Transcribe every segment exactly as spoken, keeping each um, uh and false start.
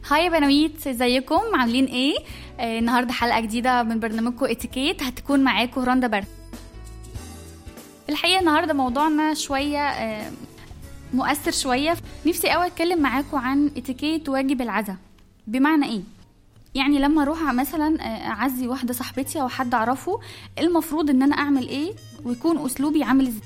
هاي يا بنويت، ازيكم؟ عاملين ايه؟ آه النهارده حلقه جديده من برنامجكم اتيكيت، هتكون معاكم رندا برد. الحقيقه النهارده موضوعنا شويه آه مؤثر شويه. نفسي قوي اتكلم معاكم عن اتيكيت واجب العزاء. بمعنى ايه؟ يعني لما اروح مثلا اعزي واحده صاحبتي او حد اعرفه، المفروض ان انا اعمل ايه ويكون اسلوبي عامل ازاي.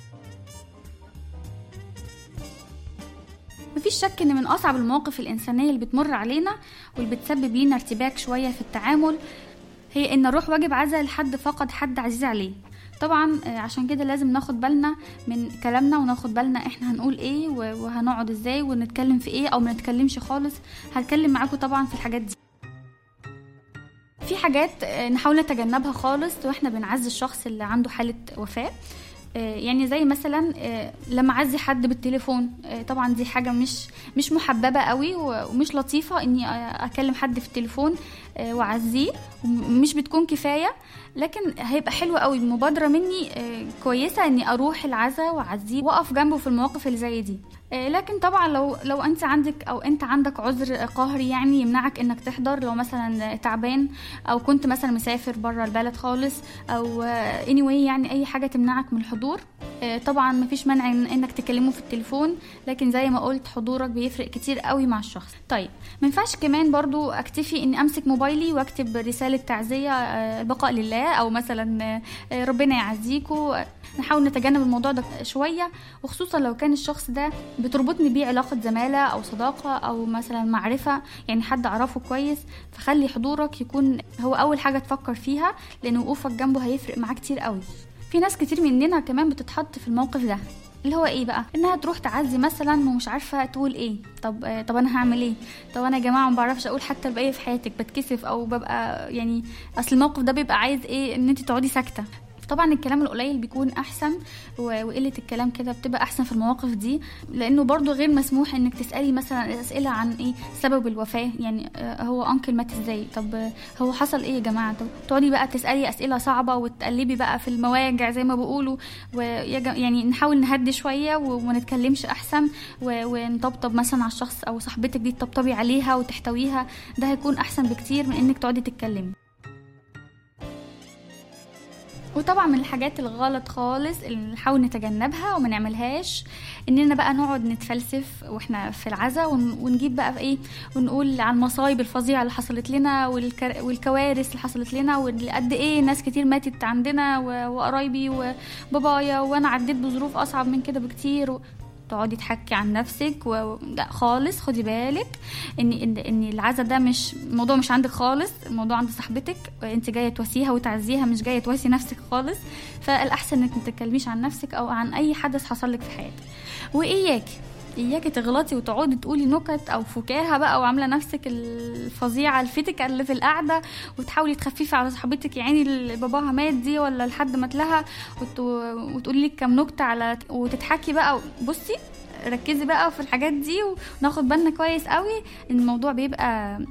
مفيش شك ان من اصعب المواقف الانسانيه اللي بتمر علينا واللي بتسبب لينا ارتباك شويه في التعامل هي ان نروح واجب عزاء لحد فقد حد عزيز عليه. طبعا عشان كده لازم ناخد بالنا من كلامنا وناخد بالنا احنا هنقول ايه وهنقعد ازاي ونتكلم في ايه او ما نتكلمش خالص. هتكلم معاكم طبعا في الحاجات دي. في حاجات نحاول نتجنبها خالص واحنا بنعزي الشخص اللي عنده حالة وفاة، يعني زي مثلا لما اعزي حد بالتليفون. طبعا دي حاجة مش مش محببة قوي ومش لطيفة اني اكلم حد في التليفون واعزيه، ومش بتكون كفاية. لكن هيبقى حلو قوي مبادرة مني كويسة اني اروح العزاء واعزيه واقف جنبه في المواقف اللي زي دي. لكن طبعا لو لو انت عندك او انت عندك عذر قهري يعني يمنعك انك تحضر، لو مثلا تعبان او كنت مثلا مسافر بره البلد خالص او anyway يعني اي حاجة تمنعك من الحضور، طبعا مفيش مانع انك تكلمه في التليفون. لكن زي ما قلت حضورك بيفرق كتير قوي مع الشخص. طيب ما ينفعش كمان برضو اكتفي اني امسك موبايلي واكتب رسالة تعزية البقاء لله او مثلا ربنا يعزيكوا. نحاول نتجنب الموضوع ده شوية، وخصوصا لو كان الشخص ده بتربطني بيه علاقة زمالة أو صداقة أو مثلا معرفة، يعني حد أعرفه كويس. فخلي حضورك يكون هو أول حاجة تفكر فيها، لأن وقوفك جنبه هيفرق معاه كتير قوي. في ناس كتير مننا كمان بتتحط في الموقف ده، اللي هو ايه بقى؟ انها تروح تعزي مثلا ومش عارفه تقول ايه. طب طب انا هعمل ايه؟ طب انا يا جماعه ما بعرفش اقول حتى الباقي في حياتك، بتكسف او ببقى يعني اصل الموقف ده بيبقى عايز ايه ان انت تقعدي ساكته. طبعا الكلام القليل بيكون احسن، وقله الكلام كده بتبقى احسن في المواقف دي، لانه برضو غير مسموح انك تسالي مثلا اسئله عن ايه سبب الوفاه. يعني هو انكل مات ازاي؟ طب هو حصل ايه يا جماعه؟ طب تقعدي بقى تسالي اسئله صعبه وتقلبي بقى في المواجع زي ما بيقولوا. يعني نحاول نهدي شويه وما نتكلمش احسن، ونطبطب مثلا على الشخص او صاحبتك دي تطبطبي عليها وتحتويها. ده هيكون احسن بكتير من انك تقعدي تتكلمي. وطبعا من الحاجات الغلط خالص اللي نحاول نتجنبها وما نعملهاش اننا بقى نقعد نتفلسف واحنا في العزاء ونجيب بقى في ايه ونقول على المصايب الفظيعه اللي حصلت لنا والكر... والكوارث اللي حصلت لنا وقد ايه ناس كتير ماتت عندنا وقرايبي وبابايا وانا عديت بظروف اصعب من كده بكتير و... تقعدي تحكي عن نفسك و... لا خالص. خدي بالك ان ان, إن العزاء ده مش الموضوع مش عندك خالص، الموضوع عند صاحبتك. انت جايه تواسيها وتعزيها، مش جايه تواسي نفسك خالص. فالاحسن انك ما تتكلميش عن نفسك او عن اي حدث حصل لك في حياتك. واياكي اياكي تغلطي وتقعدي تقولي نكت او فكاهه بقى وعامله نفسك الفظيعه الفتكه اللي في القعده، وتحاولي تخففي على صاحبتك يعني اللي باباها مات دي ولا لحد ما تلها، وت... وتقولي لك كام نكته على وتضحكي بقى. بصي ركزي بقى في الحاجات دي وناخد بالنا كويس قوي ان الموضوع بيبقى